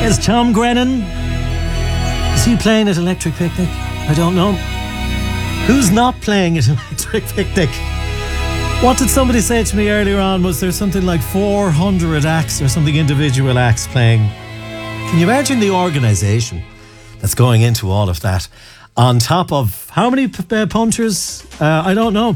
There's Tom Grennan. Is he playing at Electric Picnic? I don't know. Who's not playing at Electric Picnic? What did somebody say to me earlier on? Was there something like 400 acts or something, individual acts playing? Can you imagine the organisation that's going into all of that? On top of how many punters? I don't know.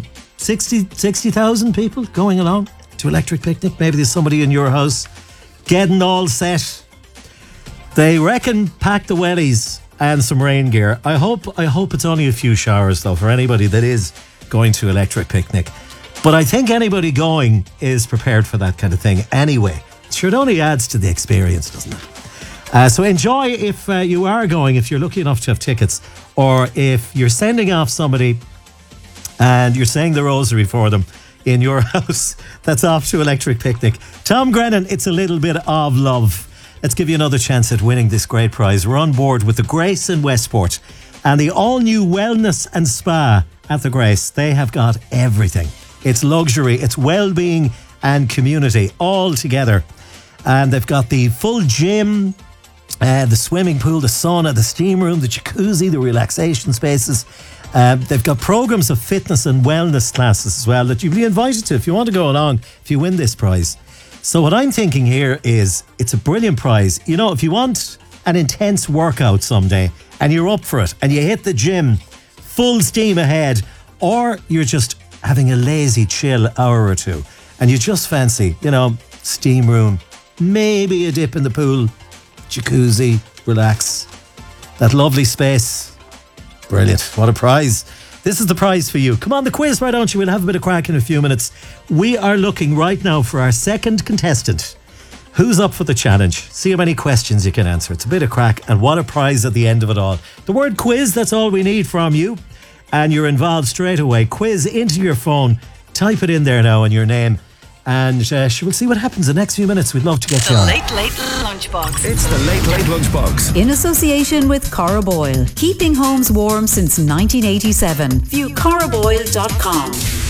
60,000 people going along to Electric Picnic. Maybe there's somebody in your house getting all set. They reckon pack the wellies and some rain gear. I hope it's only a few showers though for anybody that is going to Electric Picnic. But I think anybody going is prepared for that kind of thing anyway. Sure, it only adds to the experience, doesn't it? So enjoy if you are going, if you're lucky enough to have tickets, or if you're sending off somebody and you're saying the rosary for them in your house that's off to Electric Picnic. Tom Grennan, it's a little bit of love. Let's give you another chance at winning this great prize. We're on board with the Grace in Westport and the all-new Wellness and Spa at the Grace. They have got everything. It's luxury, it's well-being and community all together. And they've got the full gym, the swimming pool, the sauna, the steam room, the jacuzzi, the relaxation spaces. They've got programs of fitness and wellness classes as well that you'll be invited to if you want to go along, if you win this prize. So what I'm thinking here is it's a brilliant prize. You know, if you want an intense workout someday and you're up for it and you hit the gym full steam ahead, or you're just having a lazy chill hour or two and you just fancy, you know, steam room, maybe a dip in the pool, jacuzzi, relax, that lovely space. Brilliant. What a prize. This is the prize for you. Come on, the quiz, why don't you? We'll have a bit of crack in a few minutes. We are looking right now for our second contestant. Who's up for the challenge? See how many questions you can answer. It's a bit of crack, and what a prize at the end of it all. The word quiz, that's all we need from you. And you're involved straight away. Quiz into your phone. Type it in there now and your name. And we'll see what happens the next few minutes. We'd love to get you on. The Late Lunchbox. It's the Late Lunchbox. In association with Cora Boyle. Keeping homes warm since 1987. View coraboyle.com.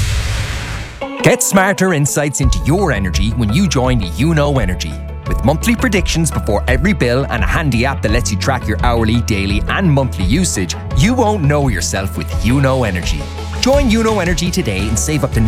Get smarter insights into your energy when you join UNO Energy. With monthly predictions before every bill and a handy app that lets you track your hourly, daily and monthly usage, you won't know yourself with UNO Energy. Join UNO Energy today and save up to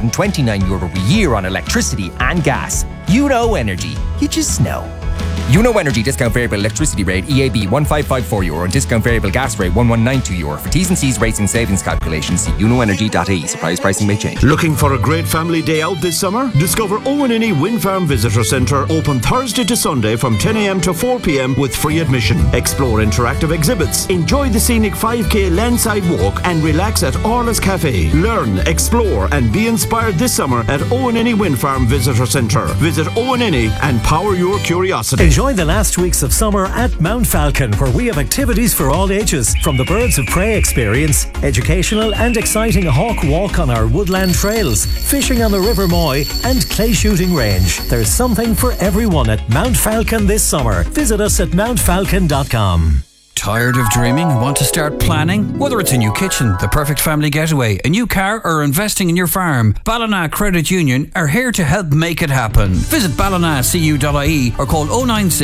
€929 a year on electricity and gas. UNO Energy. You just know. UNO Energy discount variable electricity rate EAB €1554 and discount variable gas rate €1192. For T's and C's rates and savings calculations, see unoenergy.ie. Surprise pricing may change. Looking for a great family day out this summer? Discover O&N Wind Farm Visitor Centre, open Thursday to Sunday from 10 a.m. to 4 p.m. with free admission. Explore interactive exhibits, enjoy the scenic 5k landside walk and relax at Orla's Cafe. Learn, explore and be inspired this summer at O&N Wind Farm Visitor Centre. Visit O&N and power your curiosity. Enjoy the last weeks of summer at Mount Falcon, where we have activities for all ages, from the Birds of Prey experience, educational and exciting hawk walk on our woodland trails, fishing on the River Moy and clay shooting range. There's something for everyone at Mount Falcon this summer. Visit us at mountfalcon.com. Tired of dreaming and want to start planning? Whether it's a new kitchen, the perfect family getaway, a new car or investing in your farm, Ballina Credit Union are here to help make it happen. Visit ballinacu.ie or call 096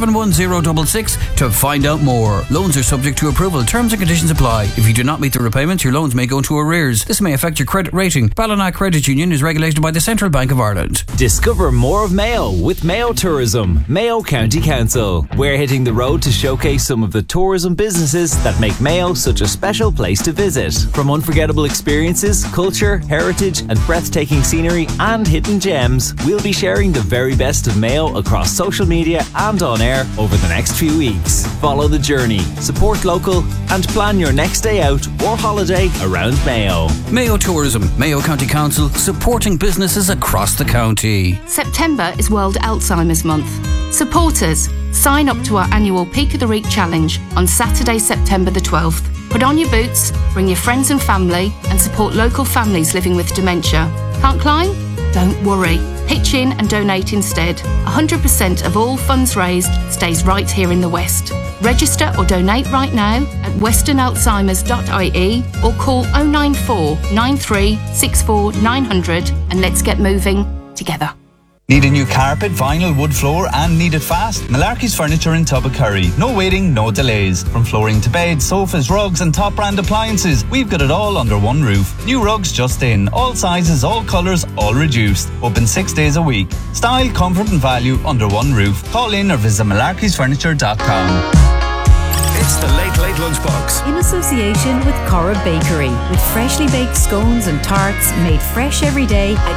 71066 to find out more. Loans are subject to approval. Terms and conditions apply. If you do not meet the repayments, your loans may go into arrears. This may affect your credit rating. Ballina Credit Union is regulated by the Central Bank of Ireland. Discover more of Mayo with Mayo Tourism, Mayo County Council. We're hitting the road to showcase some of the tourism businesses that make Mayo such a special place to visit. From unforgettable experiences, culture, heritage and breathtaking scenery and hidden gems, we'll be sharing the very best of Mayo across social media and on air over the next few weeks. Follow the journey, support local and plan your next day out or holiday around Mayo. Mayo Tourism, Mayo County Council, supporting businesses across the county. September is World Alzheimer's Month. Support us. Sign up to our annual Peak of the Week challenge on Saturday, September the 12th. Put on your boots, bring your friends and family and support local families living with dementia. Can't climb? Don't worry. Pitch in and donate instead. 100% of all funds raised stays right here in the West. Register or donate right now at westernalzheimers.ie or call 094 93 64 900 and let's get moving together. Need a new carpet, vinyl, wood floor and need it fast? Malarkey's Furniture in Tubbercurry. No waiting, no delays. From flooring to beds, sofas, rugs and top brand appliances, we've got it all under one roof. New rugs just in. All sizes, all colours, all reduced. Open 6 days a week. Style, comfort and value under one roof. Call in or visit malarkeysfurniture.com. It's the Late Late Lunchbox. In association with Corra Bakery, with freshly baked scones and tarts made fresh every day at